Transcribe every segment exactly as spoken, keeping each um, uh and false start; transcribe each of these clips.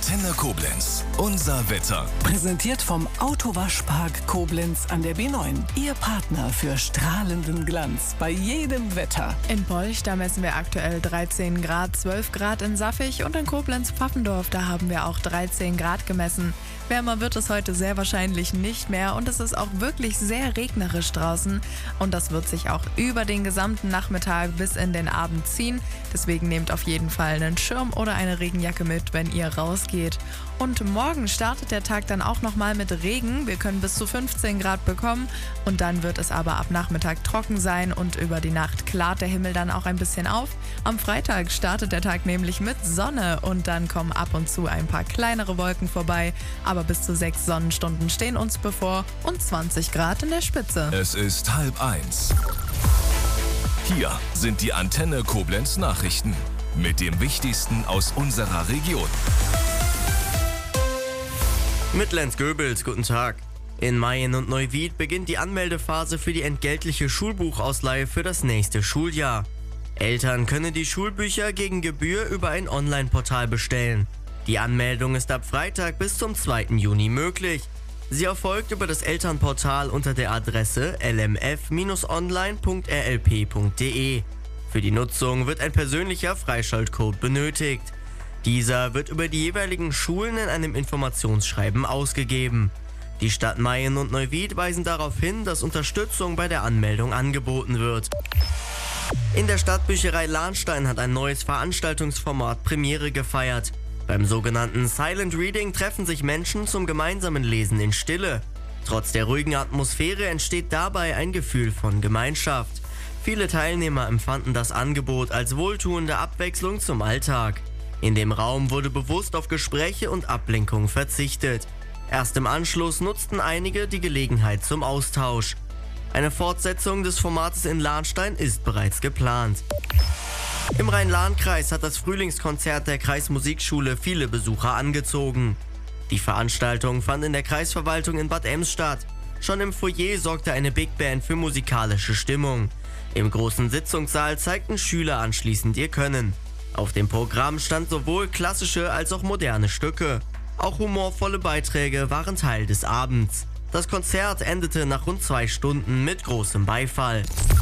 Antenne Koblenz. Unser Wetter. Präsentiert vom Autowaschpark Koblenz an der B neun. Ihr Partner für strahlenden Glanz bei jedem Wetter. In Polch, da messen wir aktuell dreizehn Grad, zwölf Grad in Saffig und in Koblenz-Pfaffendorf, da haben wir auch dreizehn Grad gemessen. Wärmer wird es heute sehr wahrscheinlich nicht mehr und es ist auch wirklich sehr regnerisch draußen und das wird sich auch über den gesamten Nachmittag bis in den Abend ziehen. Deswegen nehmt auf jeden Fall einen Schirm oder eine Regenjacke mit, wenn ihr rausgeht. Und morgen startet der Tag dann auch nochmal mit Regen. Wir können bis zu fünfzehn Grad bekommen und dann wird es aber ab Nachmittag trocken sein und über die Nacht klart der Himmel dann auch ein bisschen auf. Am Freitag startet der Tag nämlich mit Sonne und dann kommen ab und zu ein paar kleinere Wolken vorbei. Aber bis zu sechs Sonnenstunden stehen uns bevor und zwanzig Grad in der Spitze. Es ist halb eins. Hier sind die Antenne Koblenz Nachrichten mit dem Wichtigsten aus unserer Region. Mit Lenz Goebels, guten Tag. In Mayen und Neuwied beginnt die Anmeldephase für die entgeltliche Schulbuchausleihe für das nächste Schuljahr. Eltern können die Schulbücher gegen Gebühr über ein Online-Portal bestellen. Die Anmeldung ist ab Freitag bis zum zweiten Juni möglich. Sie erfolgt über das Elternportal unter der Adresse l m f Bindestrich online Punkt r l p Punkt d e. Für die Nutzung wird ein persönlicher Freischaltcode benötigt. Dieser wird über die jeweiligen Schulen in einem Informationsschreiben ausgegeben. Die Stadt Mayen und Neuwied weisen darauf hin, dass Unterstützung bei der Anmeldung angeboten wird. In der Stadtbücherei Lahnstein hat ein neues Veranstaltungsformat Premiere gefeiert. Beim sogenannten Silent Reading treffen sich Menschen zum gemeinsamen Lesen in Stille. Trotz der ruhigen Atmosphäre entsteht dabei ein Gefühl von Gemeinschaft. Viele Teilnehmer empfanden das Angebot als wohltuende Abwechslung zum Alltag. In dem Raum wurde bewusst auf Gespräche und Ablenkung verzichtet. Erst im Anschluss nutzten einige die Gelegenheit zum Austausch. Eine Fortsetzung des Formates in Lahnstein ist bereits geplant. Im Rhein-Lahn-Kreis hat das Frühlingskonzert der Kreismusikschule viele Besucher angezogen. Die Veranstaltung fand in der Kreisverwaltung in Bad Ems statt. Schon im Foyer sorgte eine Big Band für musikalische Stimmung. Im großen Sitzungssaal zeigten Schüler anschließend ihr Können. Auf dem Programm stand sowohl klassische als auch moderne Stücke. Auch humorvolle Beiträge waren Teil des Abends. Das Konzert endete nach rund zwei Stunden mit großem Beifall.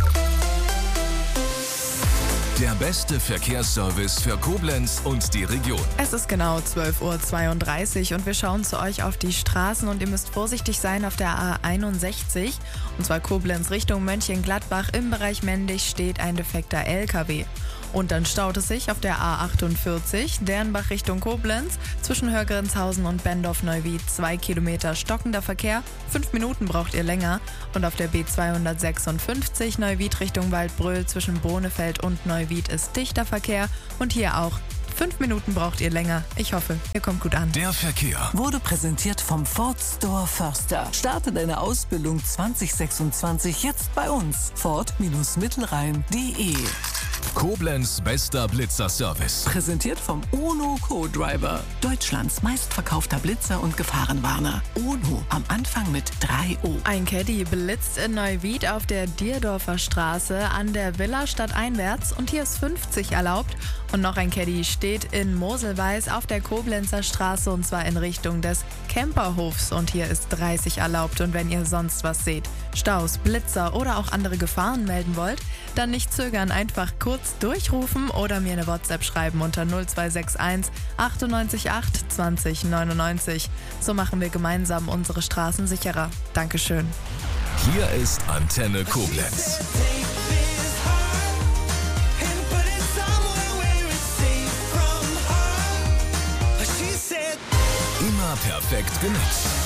Der beste Verkehrsservice für Koblenz und die Region. Es ist genau zwölf Uhr zweiunddreißig und wir schauen zu euch auf die Straßen und ihr müsst vorsichtig sein auf der A einundsechzig. Und zwar Koblenz Richtung Mönchengladbach. Im Bereich Mendig steht ein defekter L K W. Und dann staut es sich auf der A achtundvierzig, Dernbach Richtung Koblenz, zwischen Hörgrenzhausen und Bendorf-Neuwied zwei Kilometer stockender Verkehr, fünf Minuten braucht ihr länger. Und auf der B zweihundertsechsundfünfzig Neuwied Richtung Waldbröl zwischen Bonefeld und Neuwied ist dichter Verkehr und hier auch. Fünf Minuten braucht ihr länger. Ich hoffe, ihr kommt gut an. Der Verkehr Wurde präsentiert vom Ford Store Förster. Starte deine Ausbildung zwanzig sechsundzwanzig jetzt bei uns. Ford Mittelrhein Punkt d e. Koblenz bester Blitzerservice. Präsentiert vom UNO Co-Driver. Deutschlands meistverkaufter Blitzer und Gefahrenwarner. UNO am Anfang mit drei O. Ein Caddy blitzt in Neuwied auf der Dierdorfer Straße an der Villa stadteinwärts und hier ist fünfzig erlaubt. Und noch ein Caddy steht in Moselweiß auf der Koblenzer Straße und zwar in Richtung des Camperhofs und hier ist dreißig erlaubt. Und wenn ihr sonst was seht, Staus, Blitzer oder auch andere Gefahren melden wollt, dann nicht zögern, einfach kurz durchrufen oder mir eine WhatsApp schreiben unter null zwei sechs eins achtundneunzig acht zwanzig neunundneunzig. So machen wir gemeinsam unsere Straßen sicherer. Dankeschön. Hier ist Antenne Koblenz. Immer perfekt genutzt.